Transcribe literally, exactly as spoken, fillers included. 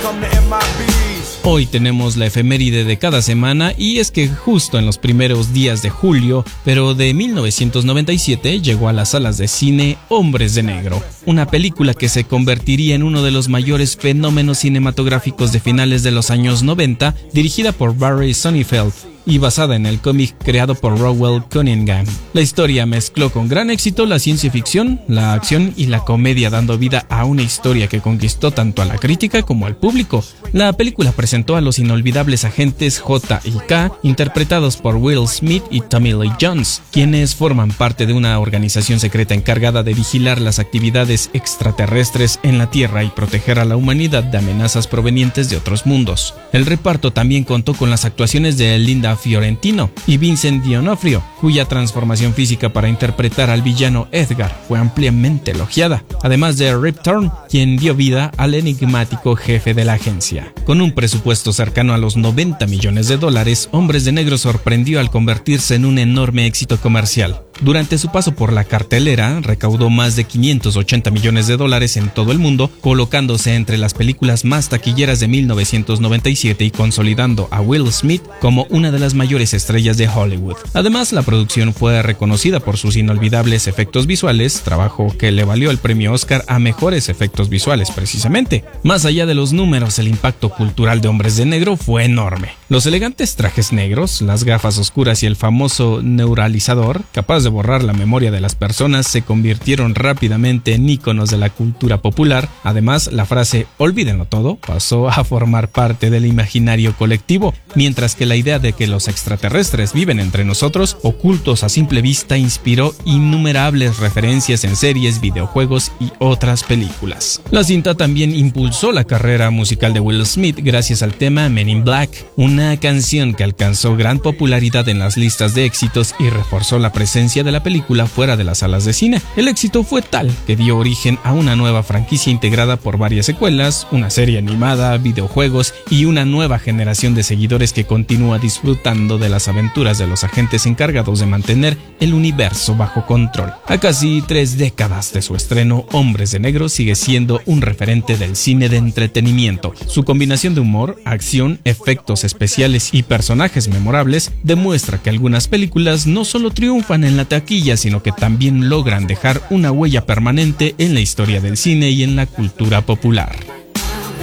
Hoy tenemos la efeméride de cada semana y es que justo en los primeros días de julio, pero de mil novecientos noventa y siete, llegó a las salas de cine Hombres de Negro, una película que se convertiría en uno de los mayores fenómenos cinematográficos de finales de los años noventa, dirigida por Barry Sonnenfeld y basada en el cómic creado por Rowell Cunningham. La historia mezcló con gran éxito la ciencia ficción, la acción y la comedia, dando vida a una historia que conquistó tanto a la crítica como al público. La película presentó a los inolvidables agentes J y K, interpretados por Will Smith y Tommy Lee Jones, quienes forman parte de una organización secreta encargada de vigilar las actividades extraterrestres en la Tierra y proteger a la humanidad de amenazas provenientes de otros mundos. El reparto también contó con las actuaciones de Linda Fiorentino y Vincent D'Onofrio, cuya transformación física para interpretar al villano Edgar fue ampliamente elogiada, además de Rip Torn, quien dio vida al enigmático jefe de la agencia. Con un presupuesto cercano a los noventa millones de dólares, Hombres de Negro sorprendió al convertirse en un enorme éxito comercial. Durante su paso por la cartelera, recaudó más de quinientos ochenta millones de dólares en todo el mundo, colocándose entre las películas más taquilleras de mil novecientos noventa y siete y consolidando a Will Smith como una de las mayores estrellas de Hollywood. Además, la producción fue reconocida por sus inolvidables efectos visuales, trabajo que le valió el premio Oscar a mejores efectos visuales precisamente. Más allá de los números, el impacto cultural de Hombres de Negro fue enorme. Los elegantes trajes negros, las gafas oscuras y el famoso neuralizador, capaz de borrar la memoria de las personas, se convirtieron rápidamente en íconos de la cultura popular. Además, la frase "olvídenlo todo" pasó a formar parte del imaginario colectivo, mientras que la idea de que los extraterrestres viven entre nosotros, ocultos a simple vista, inspiró innumerables referencias en series, videojuegos y otras películas. La cinta también impulsó la carrera musical de Will Smith gracias al tema Men in Black, una canción que alcanzó gran popularidad en las listas de éxitos y reforzó la presencia de la película fuera de las salas de cine. El éxito fue tal que dio origen a una nueva franquicia integrada por varias secuelas, una serie animada, videojuegos y una nueva generación de seguidores que continúa disfrutando de las aventuras de los agentes encargados de mantener el universo bajo control. A casi tres décadas de su estreno, Hombres de Negro sigue siendo un referente del cine de entretenimiento. Su combinación de humor, acción, efectos especiales y personajes memorables demuestra que algunas películas no solo triunfan en la taquilla, sino que también logran dejar una huella permanente en la historia del cine y en la cultura popular.